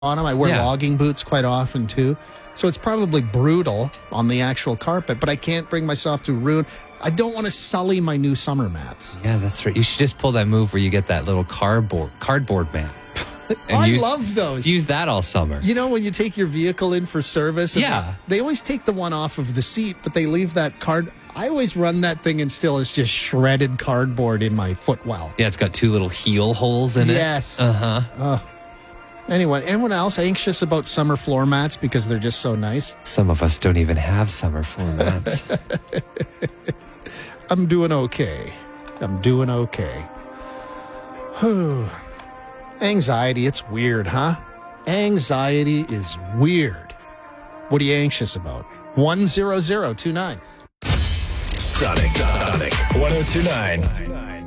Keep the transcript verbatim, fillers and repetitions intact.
on them. I wear Yeah. logging boots quite often too. So it's probably brutal on the actual carpet, but I can't bring myself to ruin. I don't want to sully my new summer mats. Yeah, that's right. You should just pull that move where you get that little cardboard cardboard mat. And I use, love those. Use that all summer. You know, when you take your vehicle in for service, and Yeah. they, they always take the one off of the seat, but they leave that card. I always run that thing and still it's just shredded cardboard in my footwell. Yeah, it's got two little heel holes in it. Yes. Uh-huh. Uh, anyway, anyone else anxious about summer floor mats because they're just so nice? Some of us don't even have summer floor mats. I'm doing okay. I'm doing okay. Whew. Anxiety, it's weird, huh? Anxiety is weird. What are you anxious about? one zero zero two nine. Sonic, Sonic, one oh two nine.